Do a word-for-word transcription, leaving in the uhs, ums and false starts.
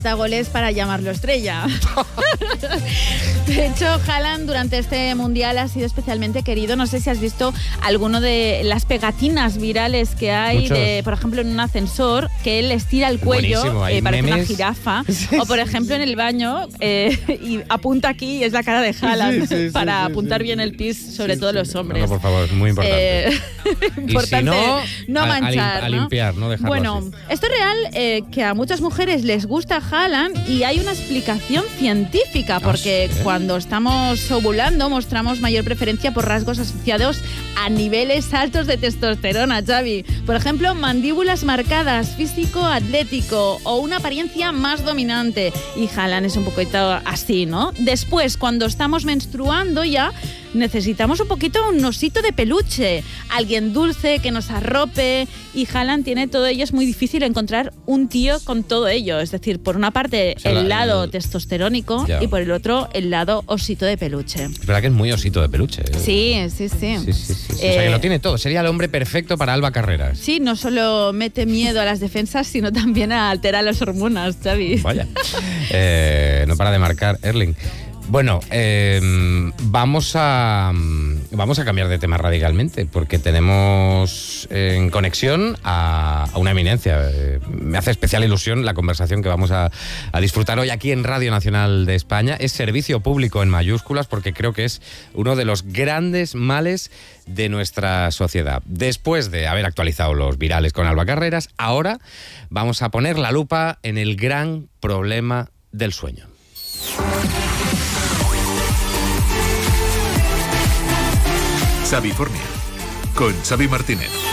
goles para llamarlo estrella. De hecho, Haaland durante este mundial ha sido especialmente querido. No sé si has visto alguno de las pegatinas virales que hay, de, por ejemplo, en un ascensor, que él estira el cuello, eh, parece memes. Una jirafa. Sí, o, por ejemplo, en el baño, eh, y apunta aquí y es la cara de Haaland, sí, sí, sí, para sí, apuntar sí, bien el pis, sobre sí, todo sí, los hombres. No, por favor, muy importante. Eh, importante y si no, no manchar, a, a, lim, a limpiar, no dejarlo Bueno, así. Esto es real, eh, que a muchas mujeres les gusta Haaland, y hay una explicación científica, porque ¿sí? cuando estamos ovulando mostramos mayor preferencia por rasgos asociados a niveles altos de testosterona, Xavi. Por ejemplo, mandíbulas marcadas, físico atlético o una apariencia más dominante. Y Haaland es un poquito así, ¿no? Después, cuando estamos menstruando ya, necesitamos un poquito un osito de peluche, alguien dulce que nos arrope, y Haaland tiene todo ello. Es muy difícil encontrar un tío con todo ello, es decir, por una parte o sea, el la, lado el... testosterónico ya. y por el otro el lado osito de peluche. Es verdad que es muy osito de peluche. ¿eh? Sí, sí, sí. sí, sí, sí. Eh, o sea, que lo tiene todo. Sería el hombre perfecto para Alba Carreras. Sí, no solo mete miedo a las defensas, sino también altera las hormonas, Xavi. Vaya. eh, no para de marcar Erling. Bueno, eh, vamos a vamos a cambiar de tema radicalmente, porque tenemos en conexión a, a una eminencia. Eh, me hace especial ilusión la conversación que vamos a, a disfrutar hoy aquí en Radio Nacional de España. Es servicio público en mayúsculas, porque creo que es uno de los grandes males de nuestra sociedad. Después de haber actualizado los virales con Alba Carreras, ahora vamos a poner la lupa en el gran problema del sueño. Xavifornia, con Xavi Martínez.